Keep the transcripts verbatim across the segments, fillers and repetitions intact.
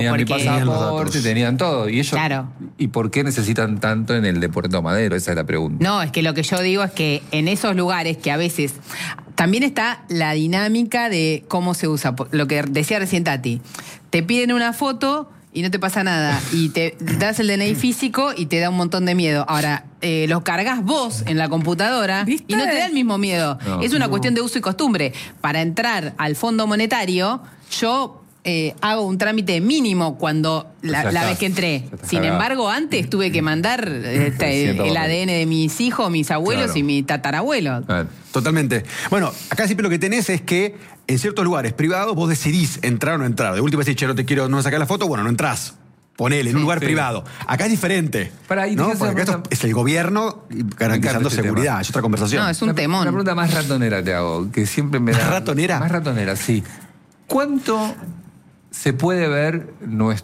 Tenían mi Porque- pasaporte, tenían todo. ¿Y ellos? Claro. ¿Y por qué necesitan tanto en el de Puerto Madero? Esa es la pregunta. No, es que lo que yo digo es que en esos lugares que a veces también está la dinámica de cómo se usa. Lo que decía recién Tati, te piden una foto y no te pasa nada, y te das el D N I físico y te da un montón de miedo. Ahora, eh, lo cargas vos en la computadora ¿Viste? y no te da el mismo miedo. No, es una no. cuestión de uso y costumbre. Para entrar al Fondo Monetario, yo... Eh, hago un trámite mínimo cuando la, Ya la está, vez que entré. ya está Sin cagado. embargo, antes tuve que mandar este, Siento el horror. A D N de mis hijos, mis abuelos Claro. y mi tatarabuelo. Ah, Totalmente. Bueno, acá siempre lo que tenés es que en ciertos lugares privados vos decidís entrar o no entrar. De última decís, che, no te quiero, no me sacás la foto, bueno, no entrás. Ponele, en un lugar sí. privado. Acá es diferente. Pará, y ¿no? te quiero Porque hacer acá una esto es el gobierno garantizando este seguridad. tema. Es otra conversación. No, es un Una- temón. Una pregunta más ratonera te hago, que siempre me da... ¿Ratonera? Más ratonera, sí. ¿Cuánto se puede ver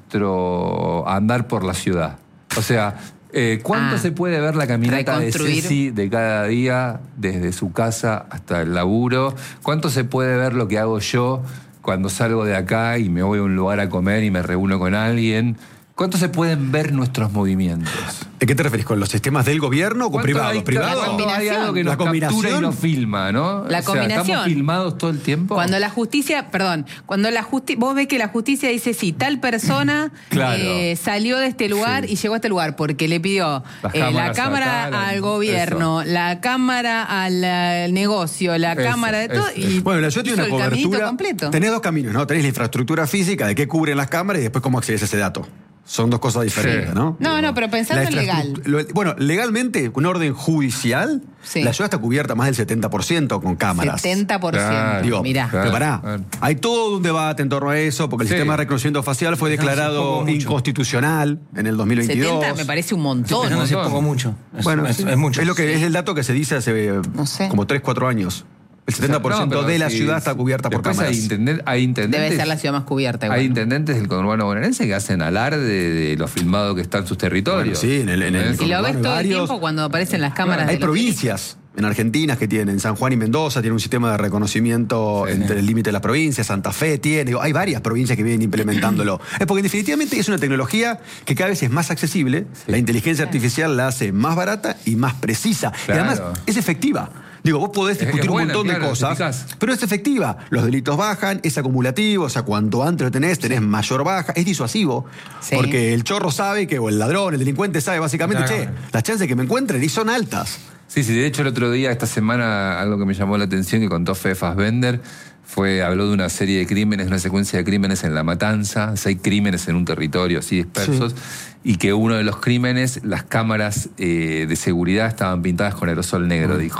nuestro andar por la ciudad? O sea, eh, ¿cuánto Ah, se puede ver la caminata de reconstruir. Ceci de cada día, desde su casa hasta el laburo? ¿Cuánto se puede ver lo que hago yo cuando salgo de acá y me voy a un lugar a comer y me reúno con alguien? ¿Cuánto se pueden ver nuestros movimientos? ¿A qué te referís? ¿Con los sistemas del gobierno o con ¿Cuánto privados? hay- ¿Privado? La ¿Cuánto hay algo que La nos captura combinación. y nos filma, ¿no? La O sea, combinación. ¿estamos filmados todo el tiempo? Cuando la justicia, perdón, cuando la justicia, vos ves que la justicia dice sí, tal persona Claro. eh, salió de este lugar Sí. y llegó a este lugar porque le pidió Las eh, la cámaras cámara acá, la- al gobierno, la cámara al, al negocio, la Eso, cámara de todo. eso, Y Bueno, la ciudad tiene hizo una el caminito cobertura. completo. Tenés dos caminos, ¿no? Tenés la infraestructura física de qué cubren las cámaras y después cómo accedes a ese dato. Son dos cosas diferentes, Sí. ¿no? No, no, pero pensando La en legal. infraestru- lo- Bueno, legalmente, un orden judicial, Sí. la ciudad está cubierta más del setenta por ciento con cámaras. setenta por ciento. Claro. Digo, Mirá. pero pará, Claro. hay todo un debate en torno a eso, porque el Sí. sistema de reconocimiento facial fue No, hace declarado poco mucho. inconstitucional en el dos mil veintidós. setenta me parece un montón. Pero no hace montón. poco mucho. Es, Bueno, es, sí. es mucho. Es, lo que, es el dato que se dice hace eh, No sé. como tres, cuatro años. El setenta por ciento No, pero de la sí, ciudad está cubierta por después cámaras. Hay, intenden- hay intendentes, Debe ser la ciudad más cubierta. igual. Hay intendentes del conurbano bonaerense que hacen alarde de, de lo filmado que está en sus territorios. Bueno, sí, en el- en el- ¿Eh? Y lo ves Hay todo el varios. tiempo cuando aparecen las cámaras. Hay de los provincias en Argentina que tienen, San Juan y Mendoza tienen un sistema de reconocimiento Sí. entre el límite de las provincias, Santa Fe tiene, digo, hay varias provincias que vienen implementándolo. Es porque definitivamente es una tecnología que cada vez es más accesible, la inteligencia artificial la hace más barata y más precisa. Claro. Y además es efectiva. Digo, vos podés Es que discutir es buena, un montón claro, de es cosas, eficaz. pero es efectiva. Los delitos bajan, es acumulativo, o sea, cuanto antes lo tenés, tenés mayor baja, es disuasivo, Sí. porque el chorro sabe que, o el ladrón, el delincuente sabe básicamente, Claro. che, las chances de que me encuentren y son altas. Sí, sí, de hecho el otro día, esta semana, algo que me llamó la atención que contó Fede Fassbender fue, habló de una serie de crímenes, una secuencia de crímenes en La Matanza, seis crímenes en un territorio así dispersos, y que uno de los crímenes, las cámaras eh, de seguridad estaban pintadas con aerosol negro, dijo.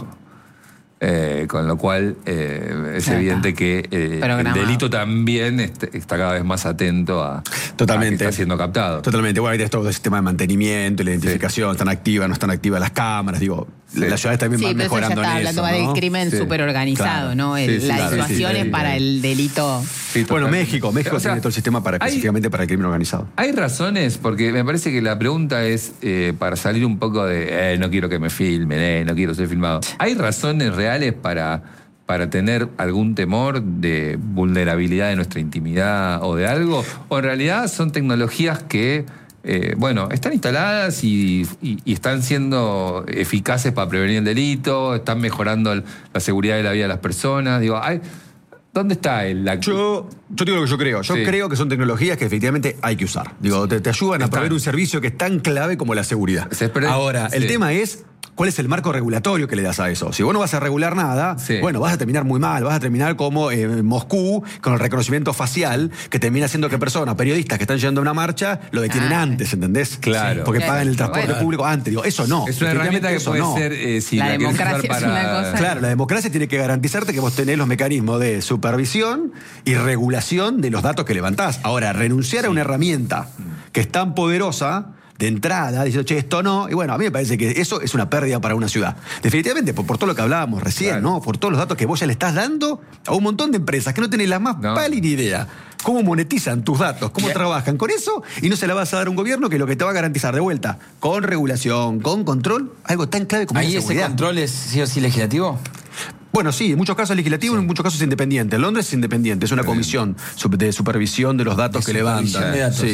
Eh, con lo cual eh, es Claro. evidente que eh, el Programado. delito también est- está cada vez más atento a, Totalmente. a que está siendo captado. Totalmente. Bueno, ahí tenés todo el sistema de mantenimiento, la identificación, están activas, no están activas las cámaras, digo, Sí. las ciudades también Sí, van pero eso ya mejorando está en hablando eso, más ¿no? del crimen Sí. súper organizado, Claro. ¿no? El- Sí, sí, la claro, disuasión sí, sí, es sí. para el delito. Sí, Bueno, totalmente. México, México O sea, tiene todo el sistema para, hay- específicamente para el crimen organizado. Hay razones, porque me parece que la pregunta es eh, para salir un poco de eh, no quiero que me filmen, eh, no quiero ser filmado. ¿Hay razones reales para, para tener algún temor de vulnerabilidad de nuestra intimidad o de algo? ¿O en realidad son tecnologías que, eh, bueno, están instaladas y, y- y están siendo eficaces para prevenir el delito, están mejorando el- la seguridad de la vida de las personas? Digo, hay, ¿dónde está el, la, Yo, yo digo lo que yo creo. Yo Sí. creo que son tecnologías que efectivamente hay que usar. Digo, te, te ayudan a Están. proveer un servicio que es tan clave como la seguridad. Se espera- Ahora, el sí. tema es cuál es el marco regulatorio que le das a eso. Si vos no vas a regular nada, Sí. bueno, vas a terminar muy mal. Vas a terminar como eh, Moscú, con el reconocimiento facial, que termina haciendo que personas, periodistas que están yendo a una marcha, lo detienen Ah. antes, ¿entendés? Claro. Porque Claro. pagan el transporte Bueno. público antes. Digo, eso no. Es una Definitivamente herramienta que eso puede no. ser, eh, si La la, querés usar democracia es para... una cosa. Claro, la democracia tiene que garantizarte que vos tenés los mecanismos de supervisión y regulación de los datos que levantás. Ahora, renunciar a una herramienta que es tan poderosa de entrada, diciendo, che, esto no, y bueno, a mí me parece que eso es una pérdida para una ciudad. Definitivamente, por, por todo lo que hablábamos recién, Claro. ¿no? Por todos los datos que vos ya le estás dando a un montón de empresas que no tenés la más No. pálida idea. ¿Cómo monetizan tus datos? ¿Cómo Yeah. trabajan con eso? Y no se la vas a dar a un gobierno que lo que te va a garantizar de vuelta, con regulación, con control, algo tan clave como ¿Ahí la ese seguridad. control es sí o sí legislativo? Bueno, sí, en muchos casos es legislativo y en muchos casos es independiente. En Londres es independiente, es una comisión sup- de supervisión de los datos De que supervisión levantan. de datos. Sí.